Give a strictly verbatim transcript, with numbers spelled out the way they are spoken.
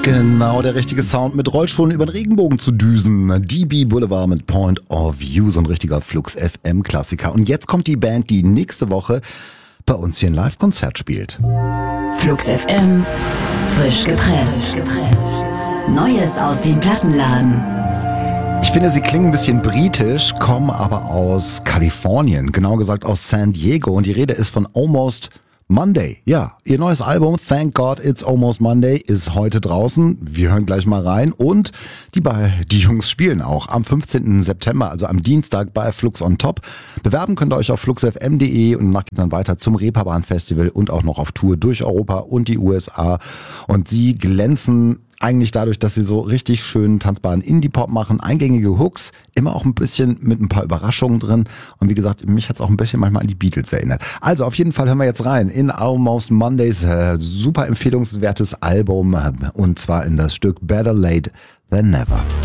Genau der richtige Sound, mit Rollschuhen über den Regenbogen zu düsen. D B Boulevard mit Point of View, so ein richtiger Flux F M Klassiker. Und jetzt kommt die Band, die nächste Woche bei uns hier ein Live-Konzert spielt. Flux F M, frisch gepresst. Neues aus dem Plattenladen. Ich finde, sie klingen ein bisschen britisch, kommen aber aus Kalifornien, genau gesagt aus San Diego. Und die Rede ist von Almost Monday. Ja, ihr neues Album Thank God It's Almost Monday ist heute draußen. Wir hören gleich mal rein. Und die, bei, die Jungs spielen auch am fünfzehnten September, also am Dienstag bei Flux on Top. Bewerben könnt ihr euch auf flux f m punkt d e und danach geht dann weiter zum Reeperbahn Festival und auch noch auf Tour durch Europa und die U S A. Und sie glänzen eigentlich dadurch, dass sie so richtig schönen tanzbaren Indie-Pop machen, eingängige Hooks, immer auch ein bisschen mit ein paar Überraschungen drin. Und wie gesagt, mich hat es auch ein bisschen manchmal an die Beatles erinnert. Also auf jeden Fall hören wir jetzt rein in Almost Mondays, äh, super empfehlungswertes Album, äh, und zwar in das Stück Better Late Than Never.